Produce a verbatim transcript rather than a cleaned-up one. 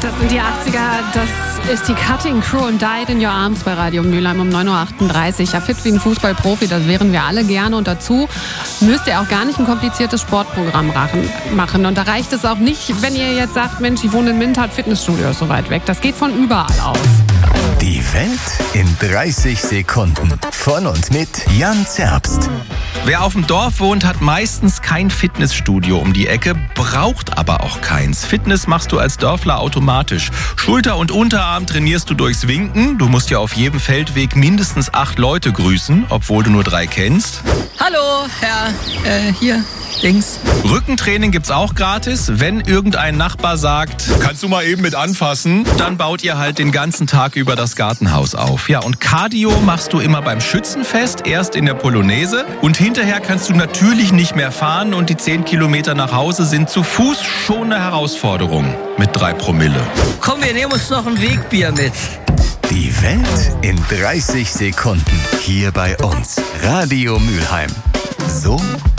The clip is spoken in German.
Das sind die achtziger, das ist die Cutting Crew und Died in Your Arms bei Radio Mülheim um neun Uhr achtunddreißig. Ja, fit wie ein Fußballprofi, das wären wir alle gerne. Und dazu müsst ihr auch gar nicht ein kompliziertes Sportprogramm machen. Und da reicht es auch nicht, wenn ihr jetzt sagt, Mensch, ich wohne in Mintat, Fitnessstudio ist so weit weg. Das geht von überall aus. Die Welt in dreißig Sekunden. Von und mit Jan Zerbst. Wer auf dem Dorf wohnt, hat meistens kein Fitnessstudio um die Ecke, braucht aber auch keins. Fitness machst du als Dörfler automatisch. Schulter- und Unterarm trainierst du durchs Winken. Du musst ja auf jedem Feldweg mindestens acht Leute grüßen, obwohl du nur drei kennst. Hallo, Herr, äh, hier, Dings. Rückentraining gibt's auch gratis. Wenn irgendein Nachbar sagt, kannst du mal eben mit anfassen, dann baut ihr halt den ganzen Tag über das Gartenhaus auf. Ja, und Cardio machst du immer beim Schützenfest, erst in der Polonaise und hinterher kannst du natürlich nicht mehr fahren und die zehn Kilometer nach Hause sind zu Fuß schon eine Herausforderung mit drei Promille. Komm, wir nehmen uns noch ein Wegbier mit. Die Welt in dreißig Sekunden. Hier bei uns. Radio Mülheim. So